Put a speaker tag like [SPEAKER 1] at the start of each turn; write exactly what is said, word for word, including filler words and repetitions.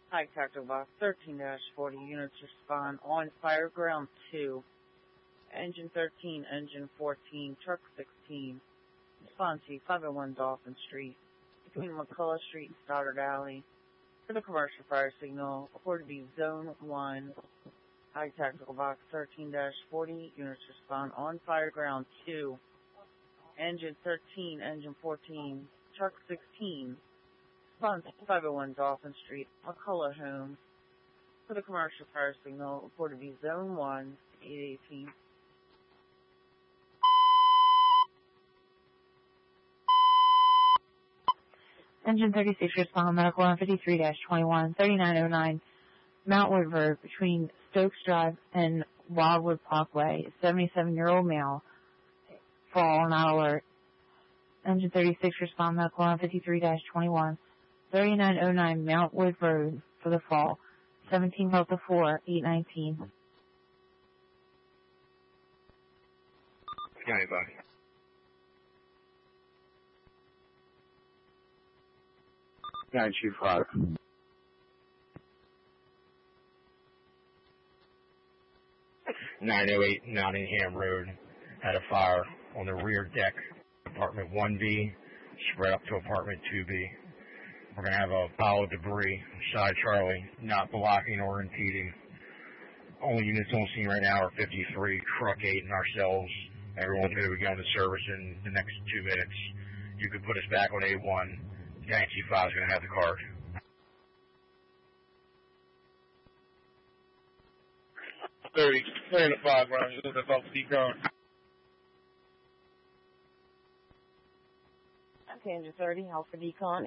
[SPEAKER 1] High Tactical Box thirteen forty units respond on fire ground two. Engine thirteen, engine fourteen, truck sixteen. Respond to five oh one Dolphin Street between McCullough Street and Stoddard Alley. For the commercial fire signal, report to be zone one. High Tactical Box thirteen forty units respond on fire ground two. Engine thirteen, engine fourteen, truck sixteen. Respond to five oh one Dolphin Street, McCullough Home. For the commercial fire signal, report to be zone one, eight eighteen.
[SPEAKER 2] Engine thirty-six, respond medical on fifty-three twenty-one, thirty-nine oh nine, Mount Wood Road between Stokes Drive and Wildwood Parkway. seventy-seven-year-old male. Fall, not alert. Engine thirty-six, respond medical on fifty-three twenty-one, thirty-nine oh nine, Mount Wood Road for the fall. seventeen Delta four, eight nineteen.
[SPEAKER 3] County body. nine two five. nine oh eight Nottingham Road had a fire on the rear deck, apartment one B, spread up to apartment two B. We're going to have a pile of debris beside Charlie, not blocking or impeding. Only units on scene right now are fifty-three, truck eight, and ourselves. Everyone's going to be going to service in the next two minutes. You could put us back on A one. Yankee five is going to have the card.
[SPEAKER 4] thirty, thirty to five, Roger. That's off the card.
[SPEAKER 1] Okay, engine thirty, Alpha Decon.